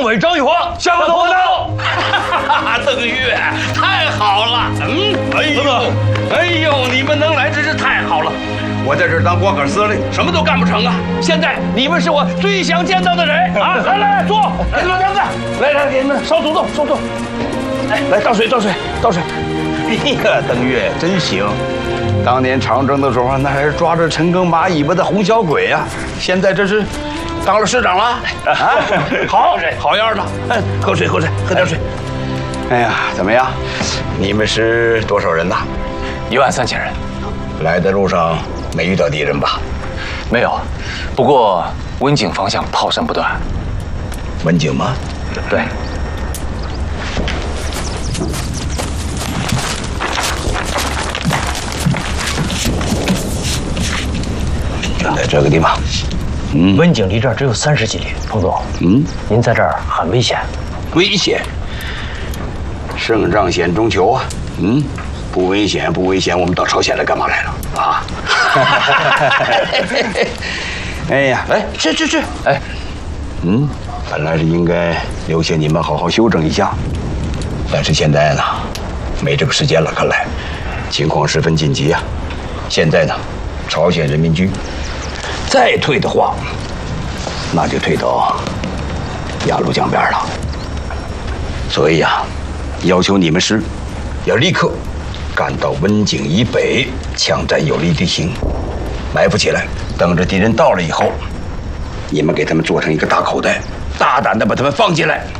委张玉华下个头刀。 邓岳，太好了！哎呦，你们能来真是太好了。我在这儿当光杆司令，什么都干不成啊！现在你们是我最想见到的人啊！来，坐，给你们凉子，来，给你们烧土豆，烧土豆。来倒水。 哎呀，邓岳真行！当年长征的时候，那还是抓着陈赓马尾巴的红小鬼啊！现在这是当了师长了啊！好样的！喝水，喝点水。哎呀，怎么样？你们是多少人呐 13000人。 来的路上没遇到敌人吧？ 没有，不过温井方向炮声不断。 文景吗？ 对。 就在这个地方。 温井离这儿只有30几里，彭总。您在这儿很危险。 危险？胜仗险中求啊！不危险，我们到朝鲜来干嘛来了啊？哎呀，吃。本来是应该留下你们好好休整一下，但是现在呢，没这个时间了，看来情况十分紧急啊！现在呢，朝鲜人民军再退的话，那就退到鸭绿江边了。所以呀，要求你们师要立刻赶到温井以北，抢占有利地形，埋伏起来，等着敌人到了以后，你们给他们做成一个大口袋，大胆的把他们放进来。